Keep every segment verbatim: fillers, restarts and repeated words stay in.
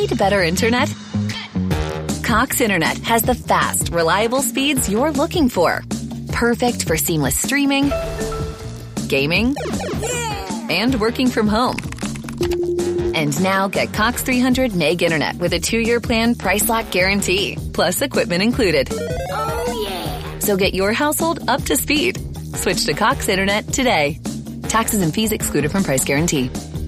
Need better internet? Cox Internet has the fast, reliable speeds you're looking for. Perfect for seamless streaming, gaming, and working from home. And now get Cox three hundred meg internet with a two-year plan price lock guarantee, plus equipment included. Oh, yeah. So get your household up to speed. Switch to Cox Internet today. Taxes and fees excluded from price guarantee.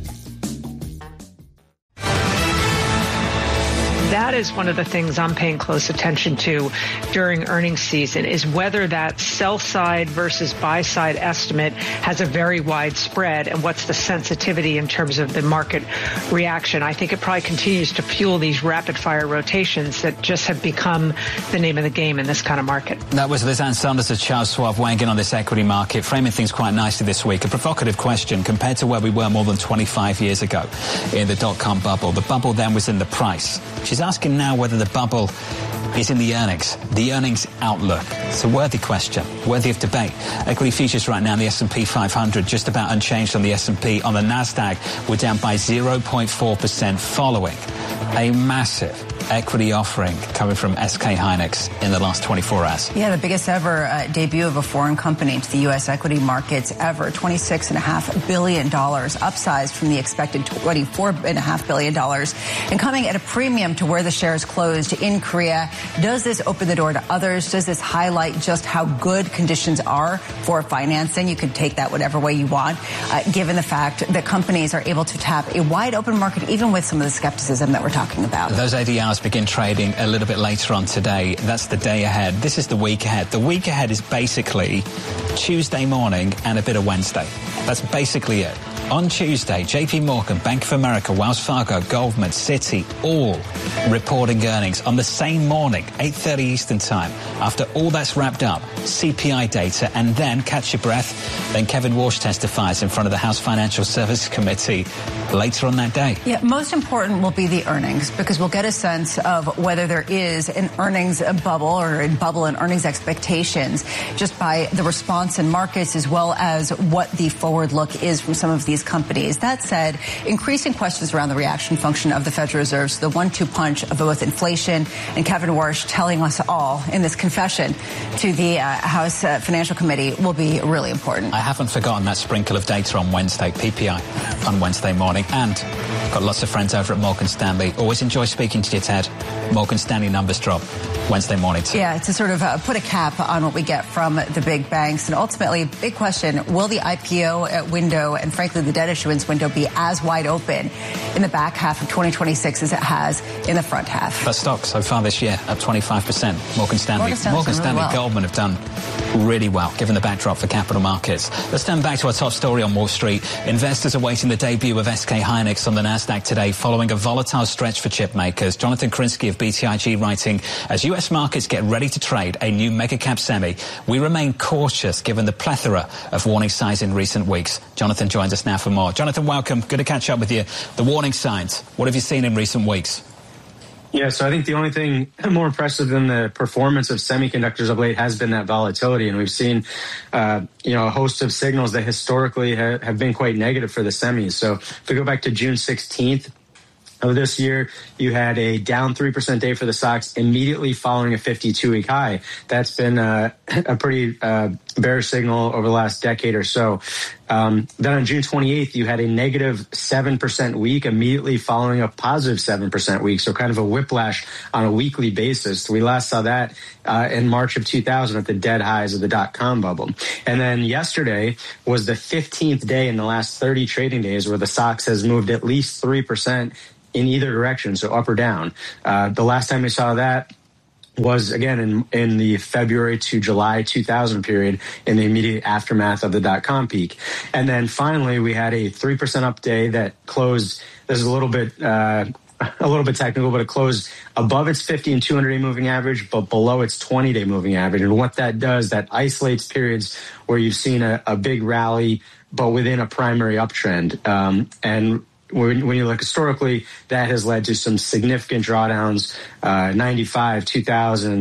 That is one of the things I'm paying close attention to during earnings season, is whether that sell side versus buy side estimate has a very wide spread, and what's the sensitivity in terms of the market reaction. I think it probably continues to fuel these rapid fire rotations that just have become the name of the game in this kind of market. That was Liz Ann Sanders of Charles Schwab weighing in on this equity market, framing things quite nicely this week. A provocative question compared to where we were more than twenty-five years ago in the dot-com bubble. The bubble then was in the price. She's asking now whether the bubble is in the earnings, the earnings outlook. It's a worthy question, worthy of debate. Equity futures right now in the S and P five hundred just about unchanged on the S and P. On the NASDAQ, we're down by zero point four percent following a massive equity offering coming from S K Hynix in the last twenty-four hours. Yeah, the biggest ever uh, debut of a foreign company to the U S equity markets ever, twenty-six point five billion dollars, upsized from the expected twenty-four point five billion dollars, and coming at a premium to where the shares closed in Korea. Does this open the door to others? Does this highlight just how good conditions are for financing? You can take that whatever way you want, uh, given the fact that companies are able to tap a wide open market, even with some of the skepticism that we're talking about. Those A D Rs begin trading a little bit later on today. That's the day ahead. This is the week ahead. The week ahead is basically Tuesday morning and a bit of Wednesday. That's basically it. On Tuesday, J P Morgan, Bank of America, Wells Fargo, Goldman, Citi, all reporting earnings on the same morning, eight thirty Eastern Time. After all that's wrapped up, C P I data, and then, catch your breath, then Kevin Walsh testifies in front of the House Financial Services Committee later on that day. Yeah, most important will be the earnings, because we'll get a sense of whether there is an earnings bubble or a bubble in earnings expectations just by the response in markets, as well as what the forward look is from some of these companies. That said, increasing questions around the reaction function of the Federal Reserve, so the one two punch of both inflation and Kevin Walsh telling us all in this confession to the uh, House uh, Financial Committee will be really important. I haven't forgotten that sprinkle of data on Wednesday, P P I on Wednesday morning, and got lots of friends over at Morgan Stanley. Always enjoy speaking to you, Ted. Morgan Stanley numbers drop Wednesday morning too. Yeah, to sort of uh, put a cap on what we get from the big banks. And ultimately, big question, will the I P O window and frankly the debt issuance window be as wide open in the back half of twenty twenty-six as it has in the front half? That stock so far this year up twenty-five percent. Morgan Stanley, Morgan, Morgan Stanley, really well. Goldman have done really well given the backdrop for capital markets. Let's turn back to our top story on Wall Street. Investors awaiting the debut of S K Hynix on the NASDAQ today following a volatile stretch for chip makers. Jonathan Krinsky of B T I G writing, as U S markets get ready to trade a new mega cap semi, we remain cautious given the plethora of warning signs in recent weeks. Jonathan joins us now for more. Jonathan, welcome. Good to catch up with you. The warning signs, what have you seen in recent weeks? Yeah, so I think the only thing more impressive than the performance of semiconductors of late has been that volatility. And we've seen, uh, you know, a host of signals that historically ha- have been quite negative for the semis. So if we go back to June sixteenth, of this year, you had a down three percent day for the stocks immediately following a fifty-two week high. That's been uh, a pretty uh, bearish signal over the last decade or so. Um, then on June twenty-eighth, you had a negative seven percent week immediately following a positive seven percent week. So kind of a whiplash on a weekly basis. We last saw that uh, in March of two thousand at the dead highs of the dot-com bubble. And then yesterday was the fifteenth day in the last thirty trading days where the S O X has moved at least three percent in either direction, so up or down. Uh, the last time we saw that was, again, in, in the February to July two thousand period in the immediate aftermath of the dot-com peak. And then finally, we had a three percent up day that closed, this is a little bit uh, a little bit technical, but it closed above its fifty and two hundred day moving average, but below its twenty day moving average. And what that does, that isolates periods where you've seen a, a big rally, but within a primary uptrend. Um, and When, when you look historically, that has led to some significant drawdowns, uh, ninety-five, two thousand,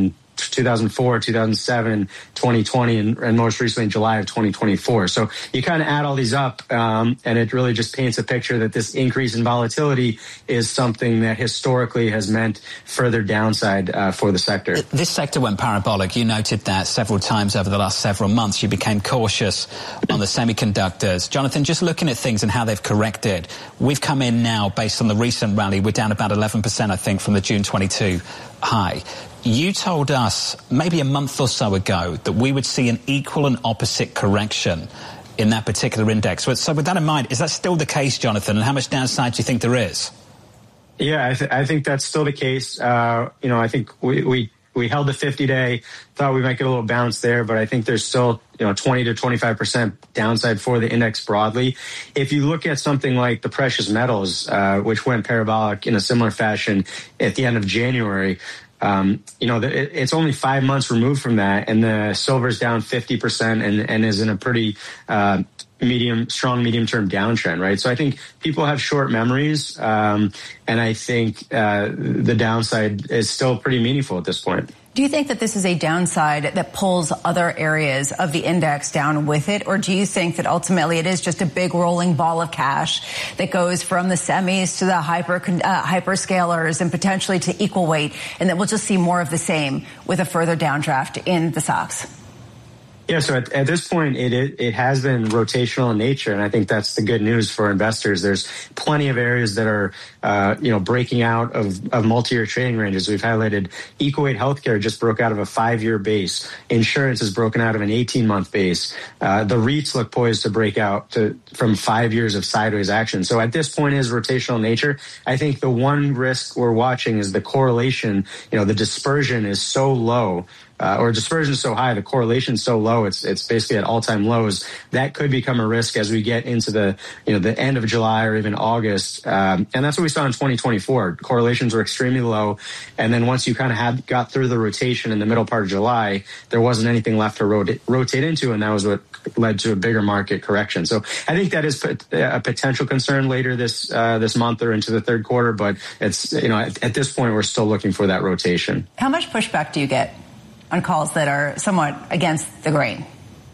two thousand four, two thousand seven, twenty twenty, and, and most recently in July of twenty twenty-four. So you kind of add all these up, um, and it really just paints a picture that this increase in volatility is something that historically has meant further downside uh, for the sector. This sector went parabolic. You noted that several times over the last several months. You became cautious on the semiconductors. Jonathan, just looking at things and how they've corrected, we've come in now based on the recent rally. We're down about eleven percent, I think, from the June twenty-two high. You told us maybe a month or so ago that we would see an equal and opposite correction in that particular index. So with that in mind, is that still the case, Jonathan? And how much downside do you think there is? Yeah, I, th- I think that's still the case. Uh, you know, I think we, we we held the fifty-day, thought we might get a little bounce there, but I think there's still, you know, twenty to twenty-five percent downside for the index broadly. If you look at something like the precious metals, uh, which went parabolic in a similar fashion at the end of January, Um, you know, the, it's only five months removed from that, and the silver's down fifty percent and, and is in a pretty uh, medium, strong medium-term downtrend, right? So I think people have short memories, um, and I think uh, the downside is still pretty meaningful at this point. Do you think that this is a downside that pulls other areas of the index down with it? Or do you think that ultimately it is just a big rolling ball of cash that goes from the semis to the hyper uh, hyperscalers and potentially to equal weight, and that we'll just see more of the same with a further downdraft in the stocks? Yeah, so at, at this point, it, it it has been rotational in nature, and I think that's the good news for investors. There's plenty of areas that are, uh, you know, breaking out of, of multi-year trading ranges. We've highlighted equal weight healthcare just broke out of a five-year base. Insurance has broken out of an eighteen-month base. Uh, the REITs look poised to break out to, from five years of sideways action. So at this point, it is rotational in nature. I think the one risk we're watching is the correlation. You know, the dispersion is so low. Uh, or dispersion is so high, the correlation is so low, it's it's basically at all-time lows. That could become a risk as we get into the you know the end of July or even August, um, and that's what we saw in twenty twenty-four. Correlations were extremely low, and then once you kind of had got through the rotation in the middle part of July, there wasn't anything left to rotate, rotate into, and that was what led to a bigger market correction. So I think that is a potential concern later this uh, this month or into the third quarter, but it's you know at, at this point we're still looking for that rotation. How much pushback do you get on calls that are somewhat against the grain?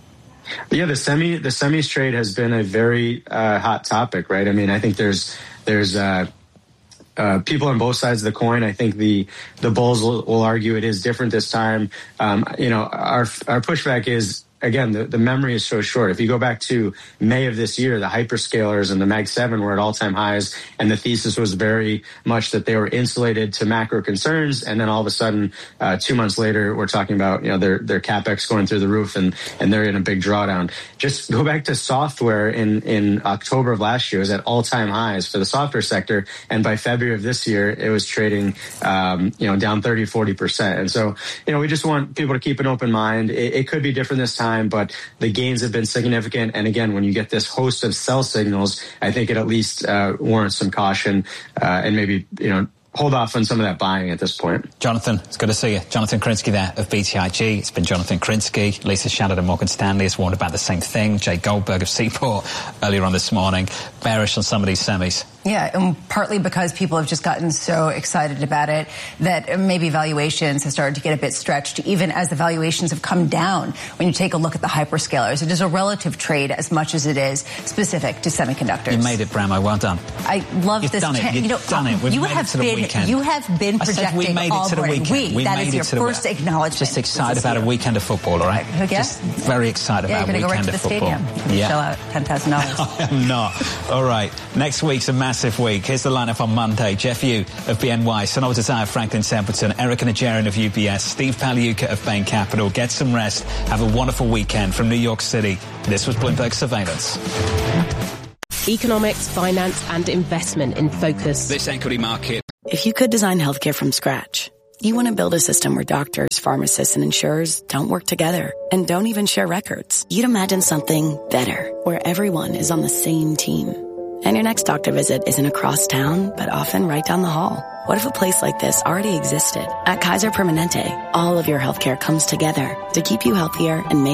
Yeah, the semi the semis trade has been a very uh, hot topic, right? I mean, I think there's there's uh, uh, people on both sides of the coin. I think the the bulls will, will argue it is different this time. Um, you know, our our pushback is, again, the, the memory is so short. If you go back to May of this year, the hyperscalers and the Mag seven were at all-time highs, and the thesis was very much that they were insulated to macro concerns. And then all of a sudden, uh, two months later, we're talking about you know their their capex going through the roof, and and they're in a big drawdown. Just go back to software in in October of last year, it was at all-time highs for the software sector, and by February of this year, it was trading um, you know down thirty, forty percent. And so you know we just want people to keep an open mind. It, it could be different this time. But the gains have been significant. And again, when you get this host of sell signals, I think it at least uh, warrants some caution uh, and maybe, you know, hold off on some of that buying at this point. Jonathan, it's good to see you. Jonathan Krinsky there of B T I G. It's been Jonathan Krinsky. Lisa Shallard of Morgan Stanley has warned about the same thing. Jay Goldberg of Seaport earlier on this morning. Bearish on some of these semis. Yeah, and partly because people have just gotten so excited about it that maybe valuations have started to get a bit stretched, even as the valuations have come down. When you take a look at the hyperscalers, it is a relative trade as much as it is specific to semiconductors. You made it, Bramo. Well done. I love You've this. Done it. Cha- You've you know, done it. We've you made have it to the been, weekend. You have been projecting I said we made it to the Auburn. weekend. We, we that made is it your to the first acknowledgement. Just excited about a weekend of football, all right? Yeah. Just very excited yeah, about a weekend weekend go right of to the football. Stadium. Yeah. Shell out ten thousand dollars. I am not. All right. Next week's a massive week. Here's the lineup on Monday. Jeff Yu of B N Y, Sonal Desai of Franklin Templeton, Erica Najarian of U B S, Steve Pagliuca of Bain Capital. Get some rest. Have a wonderful weekend from New York City. This was Bloomberg Surveillance. Economics, finance and investment in focus. This equity market. If you could design healthcare from scratch, you want to build a system where doctors, pharmacists, and insurers don't work together and don't even share records. You'd imagine something better, where everyone is on the same team. And your next doctor visit isn't across town, but often right down the hall. What if a place like this already existed? At Kaiser Permanente, all of your healthcare comes together to keep you healthier and make